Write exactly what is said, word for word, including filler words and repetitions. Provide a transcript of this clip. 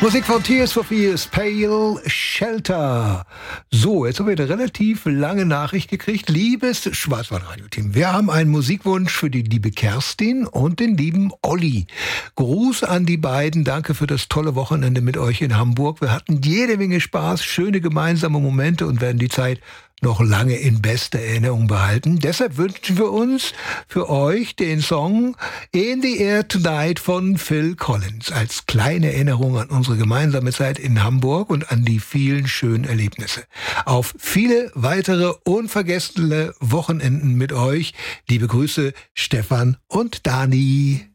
Musik von Tears for Fears, Pale Shelter. So, jetzt haben wir eine relativ lange Nachricht gekriegt. Liebes Schwarzwald-Radio-Team, wir haben einen Musikwunsch für die liebe Kerstin und den lieben Olli. Gruß an die beiden, danke für das tolle Wochenende mit euch in Hamburg. Wir hatten jede Menge Spaß, schöne gemeinsame Momente und werden die Zeit noch lange in bester Erinnerung behalten. Deshalb wünschen wir uns für euch den Song In the Air Tonight von Phil Collins als kleine Erinnerung an unsere gemeinsame Zeit in Hamburg und an die vielen schönen Erlebnisse. Auf viele weitere unvergessene Wochenenden mit euch. Liebe Grüße, Stefan und Dani.